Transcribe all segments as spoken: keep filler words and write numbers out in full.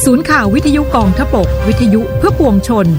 ศูนย์ข่าววิทยุกองทพบกวิทยุเพื่อปวงชน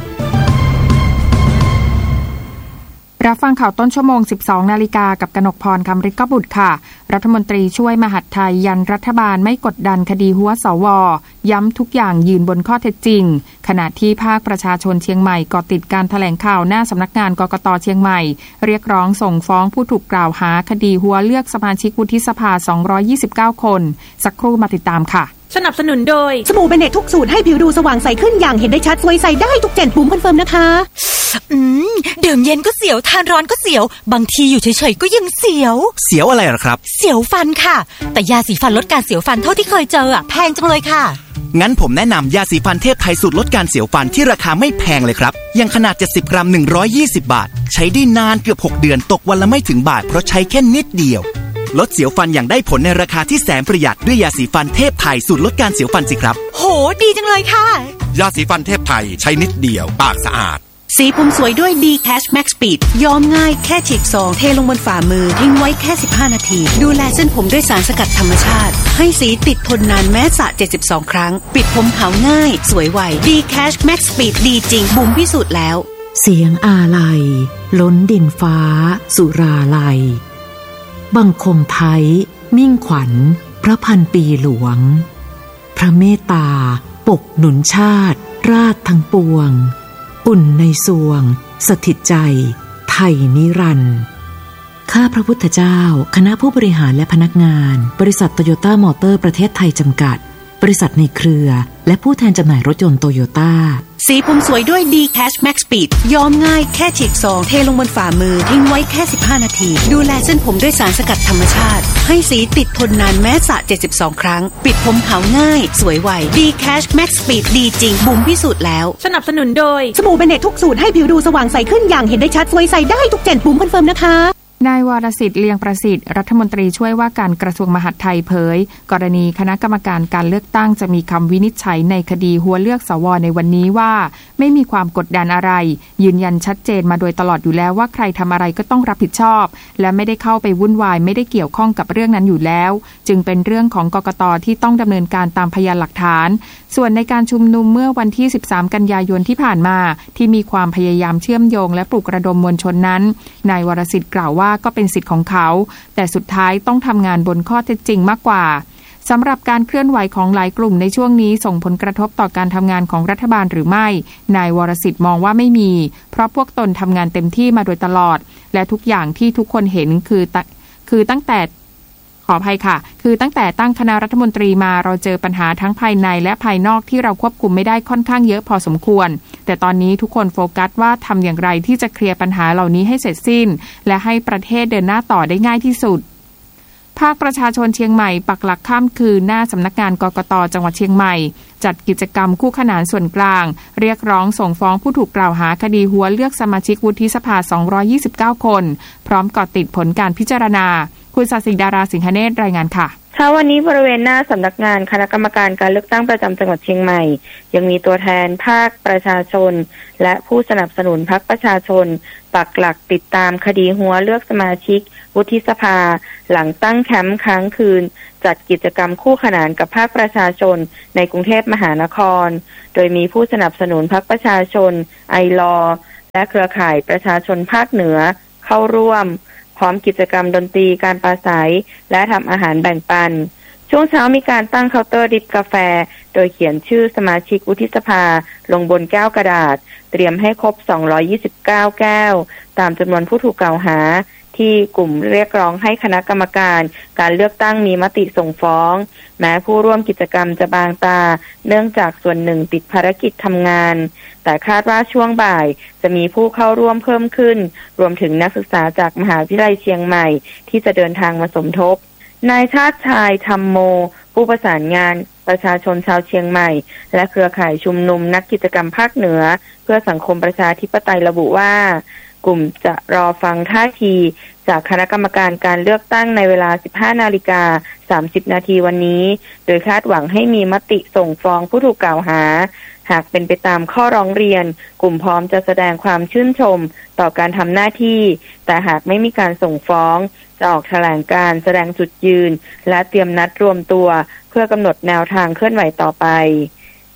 รับฟังข่าวต้นชั่วโมง สิบสองนาฬิกากับกนกพรคำฤทธิ์กบุตรค่ะรัฐมนตรีช่วยมหาดไทยยันรัฐบาลไม่กดดันคดีหัวสวย้ำทุกอย่างยืนบนข้อเท็จจริงขณะที่ภาคประชาชนเชียงใหม่ก่อติดการแถลงข่าวหน้าสำนักงานกกต.เชียงใหม่เรียกร้องส่งฟ้องผู้ถูกกล่าวหาคดีหัวเลือกสมาชิกวุฒิสภาสองร้อยยี่สิบเก้าคนสักครู่มาติดตามค่ะสนับสนุนโดยสบู่เบเนตทุกสูตรให้ผิวดูสว่างใสขึ้นอย่างเห็นได้ชัดสวยใสได้ทุกเจนปุ่มคอนเฟิร์มนะคะอืมดื่มเย็นก็เสียวทานร้อนก็เสียวบางทีอยู่เฉยๆก็ยังเสียวเสียวอะไรล่ะครับเสียวฟันค่ะแต่ยาสีฟันลดการเสียวฟันเท่าที่เคยเจออ่ะแพงจังเลยค่ะงั้นผมแนะนำยาสีฟันเทพไทยสูตรลดการเสียวฟันที่ราคาไม่แพงเลยครับยังขนาดเจ็ดสิบกรัมหนึ่งร้อยยี่สิบบาทใช้ได้นานเกือบหกเดือนตกวันละไม่ถึงบาทเพราะใช้แค่นิดเดียวลดเสียวฟันอย่างได้ผลในราคาที่แสนประหยัดด้วยยาสีฟันเทพไทยสูตรลดการเสียวฟันสิครับโหดีจังเลยค่ะยาสีฟันเทพไทยใช้นิดเดียวปากสะอาดสีผมสวยด้วย D Cash Max Speed ย้อมง่ายแค่ฉีกซองเทลงบนฝ่ามือทิ้งไว้แค่สิบห้านาทีดูแลเส้นผมด้วยสารสกัดธรรมชาติให้สีติดทนนานแม้สระเจ็ดสิบสองครั้งปิดผมขาวง่ายสวยไว D Cash Max Speed ดีจริงบุ๋มพิสูจน์แล้วเสียงอาลัยล้นดินฟ้าสุราลัยบังคมไทยมิ่งขวัญพระพันปีหลวงพระเมตตาปกหนุนชาติราชทั้งปวงอุ่นในสวงสถิตใจไทยนิรันดร์ข้าพระพุทธเจ้าคณะผู้บริหารและพนักงานบริษัทโตโยต้ามอเตอร์ประเทศไทยจำกัดบริษัทในเครือและผู้แทนจำหน่ายรถยนต์โตโยต้าสีผมสวยด้วย D Cash Max Speed ย้อมง่ายแค่ฉีกซองเทลงบนฝ่ามือทิ้งไว้แค่สิบห้านาทีดูแลเส้นผมด้วยสารสกัดธรรมชาติให้สีติดทนนานแม้สระเจ็ดสิบสองครั้งปิดผมขาวง่ายสวยไว D Cash Max Speed ดีจริงบุ๋มพิสูจน์แล้วสนับสนุนโดยสบู่เบเนตทุกสูตรให้ผิวดูสว่างใสขึ้นอย่างเห็นได้ชัดสวยใสได้ทุกเจนปุ่มคอนเฟิร์มนะคะนายวรสิทธิ์เลียงประสิทธิ์รัฐมนตรีช่วยว่าการกระทรวงมหาดไทยเผยกรณีคณะกรรมการการเลือกตั้งจะมีคำวินิจฉัยในคดีหัวเลือกสวในวันนี้ว่าไม่มีความกดดันอะไรยืนยันชัดเจนมาโดยตลอดอยู่แล้วว่าใครทำอะไรก็ต้องรับผิดชอบและไม่ได้เข้าไปวุ่นวายไม่ได้เกี่ยวข้องกับเรื่องนั้นอยู่แล้วจึงเป็นเรื่องของกกต.ที่ต้องดำเนินการตามพยานหลักฐานส่วนในการชุมนุมเมื่อวันที่สิบสามกันยายนที่ผ่านมาที่มีความพยายามเชื่อมโยงและปลุกระดมมวลชนนั้นนายวรสิทธิ์กล่าวว่าก็เป็นสิทธิ์ของเขาแต่สุดท้ายต้องทำงานบนข้อเท็จจริงมากกว่าสำหรับการเคลื่อนไหวของหลายกลุ่มในช่วงนี้ส่งผลกระทบต่อการทำงานของรัฐบาลหรือไม่นายวรสิทธิ์มองว่าไม่มีเพราะพวกตนทำงานเต็มที่มาโดยตลอดและทุกอย่างที่ทุกคนเห็นคือคือตั้งแต่ขออภัยค่ะคือตั้งแต่ตั้งคณะรัฐมนตรีมาเราเจอปัญหาทั้งภายในและภายนอกที่เราควบคุมไม่ได้ค่อนข้างเยอะพอสมควรแต่ตอนนี้ทุกคนโฟกัสว่าทำอย่างไรที่จะเคลียร์ปัญหาเหล่านี้ให้เสร็จสิ้นและให้ประเทศเดินหน้าต่อได้ง่ายที่สุดภาคประชาชนเชียงใหม่ปักหลักข้ามคืนหน้าสำนักงานกกต.จังหวัดเชียงใหม่จัดกิจกรรมคู่ขนานส่วนกลางเรียกร้องส่งฟ้องผู้ถูกกล่าวหาคดีหัวเลือกสมาชิกวุฒิสภาสองร้อยยี่สิบเก้าคนพร้อมเกาะติดผลการพิจารณาคุณศศิดาราสิงหเนตรรายงานค่ะเช้าวันนี้บริเวณหน้าสำนักงานคณะกรรมการการเลือกตั้งประจำจังหวัดเชียงใหม่ยังมีตัวแทนภาคประชาชนและผู้สนับสนุนพรรคประชาชนปักหลักติดตามคดีหัวเลือกสมาชิกวุฒิสภาหลังตั้งแคมป์ค้างคืนจัดกิจกรรมคู่ขนานกับภาคประชาชนในกรุงเทพมหานครโดยมีผู้สนับสนุนพรรคประชาชนไอลอและเครือข่ายประชาชนภาคเหนือเข้าร่วมพร้อมกิจกรรมดนตรีการปราศัยและทำอาหารแบ่งปันช่วงเช้ามีการตั้งเคาน์เตอร์ดริปกาแฟโดยเขียนชื่อสมาชิกวุฒิสภาลงบนแก้วกระดาษเตรียมให้ครบสองร้อยยี่สิบเก้าแก้วตามจำนวนผู้ถูกกล่าวหาที่กลุ่มเรียกร้องให้คณะกรรมการการเลือกตั้งมีมติส่งฟ้องแม้ผู้ร่วมกิจกรรมจะบางตาเนื่องจากส่วนหนึ่งติดภารกิจทำงานแต่คาดว่าช่วงบ่ายจะมีผู้เข้าร่วมเพิ่มขึ้นรวมถึงนักศึกษาจากมหาวิทยาลัยเชียงใหม่ที่จะเดินทางมาสมทบนายชาติชายธรรมโมผู้ประสานงานประชาชนชาวเชียงใหม่และเครือข่ายชุมนุมนักกิจกรรมภาคเหนือเพื่อสังคมประชาธิปไตยระบุว่ากลุ่มจะรอฟังท่าทีจากคณะกรรมการการเลือกตั้งในเวลา สิบห้านาฬิกาสามสิบนาทีวันนี้โดยคาดหวังให้มีมติส่งฟ้องผู้ถูกกล่าวหาหากเป็นไปตามข้อร้องเรียนกลุ่มพร้อมจะแสดงความชื่นชมต่อการทำหน้าที่แต่หากไม่มีการส่งฟ้องจะออกแถลงการแสดงจุดยืนและเตรียมนัดรวมตัวเพื่อกำหนดแนวทางเคลื่อนไหวต่อไป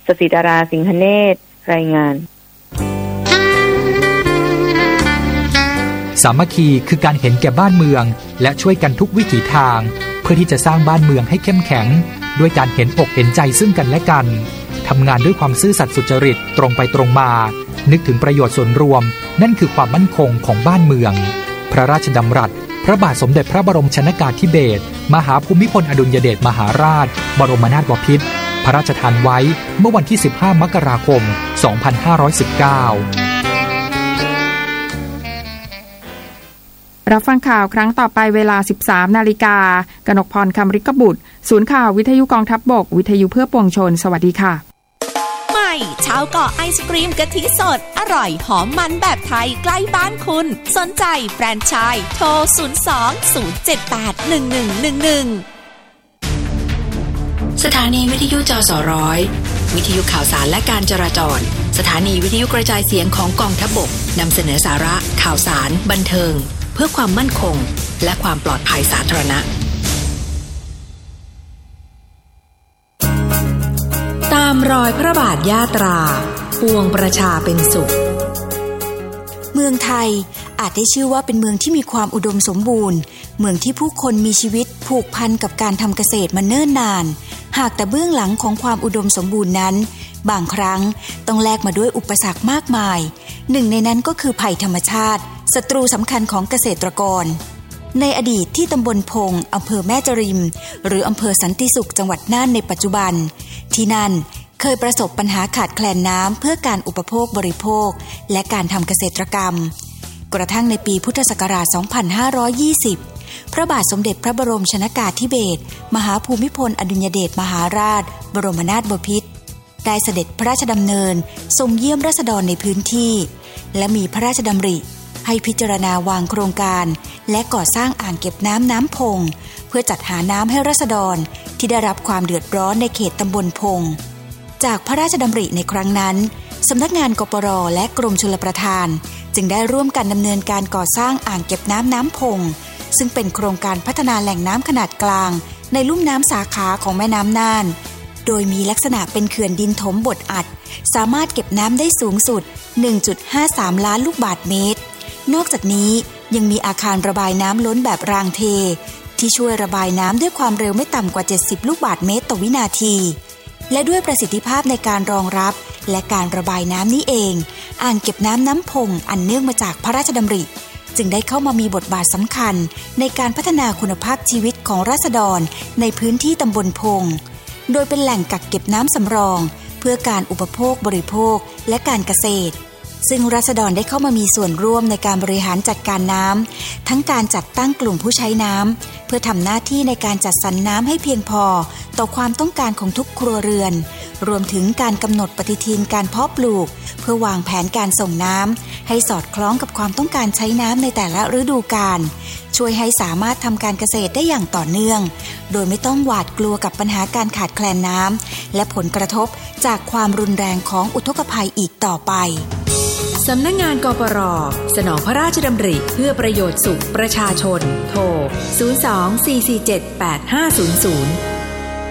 สศิดาราสิงหเนตรรายงานสามัคคีคือการเห็นแก่บ้านเมืองและช่วยกันทุกวิถีทางเพื่อที่จะสร้างบ้านเมืองให้เข้มแข็งด้วยการเห็นอกเห็นใจซึ่งกันและกันทำงานด้วยความซื่อสัตย์สุจริตตรงไปตรงมานึกถึงประโยชน์ส่วนรวมนั่นคือความมั่นคงของบ้านเมืองพระราชดำรัสพระบาทสมเด็จพระบรมชนกาธิเบศรมหาภูมิพลอดุลยเดชมหาราชบรมนาถบพิตรพระราชทานไว้เมื่อวันที่สิบห้ามกราคมสองพันห้าร้อยสิบเก้ารับฟังข่าวครั้งต่อไปเวลา สิบสามนาฬิกากนกพรคำริกบุตรศูนย์ข่าววิทยุกองทัพบกวิทยุเพื่อปวงชนสวัสดีค่ะใหม่ชาวเกาะไอศกรีมกะทิสดอร่อยหอมมันแบบไทยใกล้บ้านคุณสนใจแฟรนไชส์โทรศูนย์ สอง ศูนย์ เจ็ด แปด หนึ่ง หนึ่ง หนึ่ง หนึ่งสถานีวิทยุจสร้อยวิทยุข่าวสารและการจราจรสถานีวิทยุกระจายเสียงของกองทัพบกนำเสนอสาระข่าวสารบันเทิงเพื่อความมั่นคงและความปลอดภัยสาธารณะตามรอยพระบาทยาตราปวงประชาเป็นสุขเมืองไทยอาจได้ชื่อว่าเป็นเมืองที่มีความอุดมสมบูรณ์เมืองที่ผู้คนมีชีวิตผูกพันกับการทำเกษตรมาเนิ่นนานหากแต่เบื้องหลังของความอุดมสมบูรณ์นั้นบางครั้งต้องแลกมาด้วยอุปสรรคมากมายหนึ่งในนั้นก็คือภัยธรรมชาติศัตรูสำคัญของเกษตรกรในอดีตที่ตำบลพงอำเภอแม่จริมหรืออำเภอสันติสุขจังหวัดน่านในปัจจุบันที่นั่นเคยประสบปัญหาขาดแคลนน้ำเพื่อการอุปโภคบริโภคและการทำเกษตรกรรมกระทั่งในปีพุทธศักราช สองพันห้าร้อยยี่สิบ พระบาทสมเด็จพระบรมชนกาธิเบศรมหาภูมิพลอดุลยเดชมหาราชบรมนาถบพิตรได้เสด็จพระราชดำเนินทรงเยี่ยมราษฎรในพื้นที่และมีพระราชดำริให้พิจารณาวางโครงการและก่อสร้างอ่างเก็บน้ำน้ำพงเพื่อจัดหาน้ำให้ราษฎรที่ได้รับความเดือดร้อนในเขตตำบลพงจากพระราชดำริในครั้งนั้นสำนักงานกปร.และกรมชลประทานจึงได้ร่วมกันดำเนินการก่อสร้างอ่างเก็บน้ำน้ำพงซึ่งเป็นโครงการพัฒนาแหล่งน้ำขนาดกลางในลุ่มน้ำสาขาของแม่น้ำน่านโดยมีลักษณะเป็นเขื่อนดินถมบดอัดสามารถเก็บน้ำได้สูงสุด หนึ่งจุดห้าสาม ล้านลูกบาศก์เมตรนอกจากนี้ยังมีอาคารระบายน้ำล้นแบบรางเทที่ช่วยระบายน้ำด้วยความเร็วไม่ต่ำกว่าเจ็ดสิบลูกบาศก์เมตรต่อวินาทีและด้วยประสิทธิภาพในการรองรับและการระบายน้ำนี้เองอ่างเก็บน้ำน้ำพงอันเนื่องมาจากพระราชดำริจึงได้เข้ามามีบทบาทสำคัญในการพัฒนาคุณภาพชีวิตของราษฎรในพื้นที่ตำบลพงโดยเป็นแหล่งกักเก็บน้ำสำรองเพื่อการอุปโภคบริโภคและการเกษตรซึ่งราษฎรได้เข้ามามีส่วนร่วมในการบริหารจัดการน้ำทั้งการจัดตั้งกลุ่มผู้ใช้น้ำเพื่อทำหน้าที่ในการจัดสรรน้ำให้เพียงพอต่อความต้องการของทุกครัวเรือนรวมถึงการกำหนดปฏิทินการเพาะปลูกเพื่อวางแผนการส่งน้ำให้สอดคล้องกับความต้องการใช้น้ำในแต่ละฤดูกาลช่วยให้สามารถทำการเกษตรได้อย่างต่อเนื่องโดยไม่ต้องหวาดกลัวกับปัญหาการขาดแคลนน้ำและผลกระทบจากความรุนแรงของอุทกภัยอีกต่อไปสำนักงานกปร.สนองพระราชดำริเพื่อประโยชน์สุขประชาชนโทรศูนย์ สอง สี่ สี่ เจ็ด แปด ห้า ศูนย์ ศูนย์